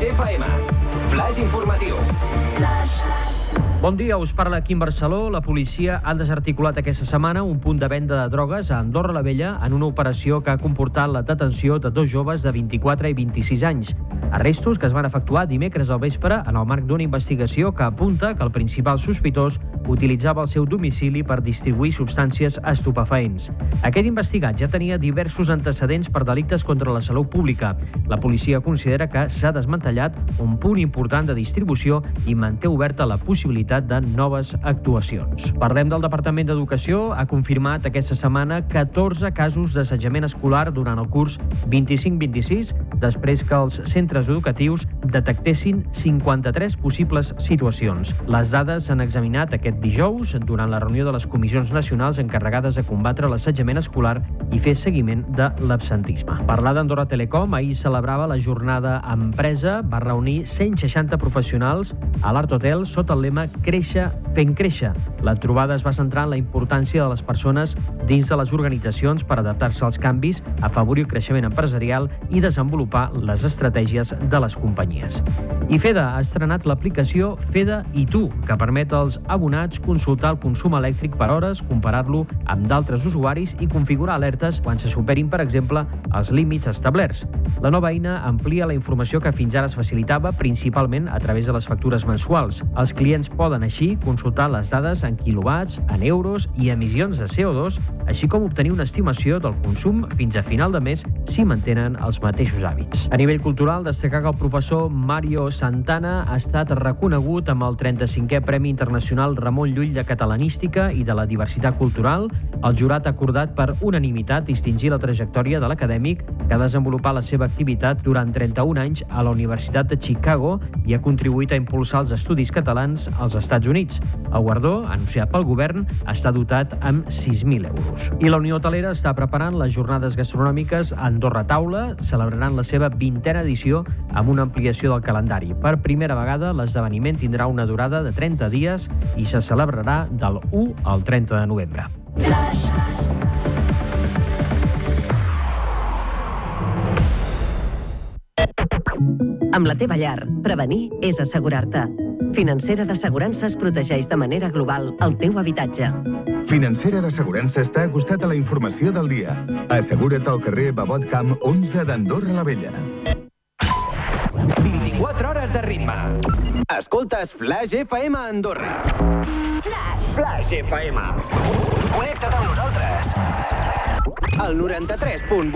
Flash FM. Flash informatiu. Bon dia, us parla Quim Barceló. La policia ha desarticulat aquesta setmana un punt de venda de drogues a Andorra la Vella en una operació que ha comportat la detenció de dos joves de 24 i 26 anys. Arrestos que es van efectuar dimecres al vespre en el marc d'una investigació que apunta que el principal sospitós utilitzava el seu domicili per distribuir substàncies estupefaents. Aquest investigat ja tenia diversos antecedents per delictes contra la salut pública. La policia considera que s'ha desmantellat un punt important de distribució i manté oberta la possibilitat de noves actuacions. Parlem del Departament d'Educació. Ha confirmat aquesta setmana 14 casos d'assetjament escolar durant el curs 25-26, després que els centres educatius detectessin 53 possibles situacions. Les dades s'han examinat aquest dijous durant la reunió de les comissions nacionals encarregades de combatre l'assetjament escolar i fer seguiment de l'absentisme. Parlar d'Andorra Telecom, ahir celebrava la jornada empresa, va reunir 160 professionals a l'Art Hotel sota el lema Créixer fent créixer. La trobada es va centrar en la importància de les persones dins de les organitzacions per adaptar-se als canvis, afavorir el creixement empresarial i desenvolupar les estratègies de les companyies. I FEDA ha estrenat l'aplicació FEDA i Tu, que permet als abonats consultar el consum elèctric per hores, comparar-lo amb d'altres usuaris i configurar alertes quan se superin, per exemple, els límits establerts. La nova eina amplia la informació que fins ara es facilitava principalment a través de les factures mensuals. Els clients poden així consultar les dades en quilowatts, en euros i emissions de CO2, així com obtenir una estimació del consum fins a final de mes si mantenen els mateixos hàbits. A nivell cultural, destacar que el professor Mario Santana ha estat reconegut amb el 35è Premi Internacional Ramon Llull de Catalanística i de la Diversitat Cultural. El jurat ha acordat per unanimitat distingir la trajectòria de l'acadèmic que ha desenvolupat la seva activitat durant 31 anys a la Universitat de Chicago i ha contribuït a impulsar els estudis catalans als Estats Units. El guardó, anunciat pel govern, està dotat amb 6.000 euros. I la Unió Hotelera està preparant les jornades gastronòmiques Andorra Taula. Celebraran la seva 20a edició amb una ampliació del calendari. Per primera vegada, l'esdeveniment tindrà una durada de 30 dies i se celebrarà del 1 al 30 de novembre. Amb la teva llar, prevenir és assegurar-te. Financera d'Assegurances protegeix de manera global el teu habitatge. Financera d'Assegurances està acostat a la informació del dia. Assegura't al carrer Babot Camp 11 d'Andorra la Vella. 24 hores de ritme. Escoltes Flash FM a Andorra. Flash FM. Connecta't amb nosaltres. El 93.8.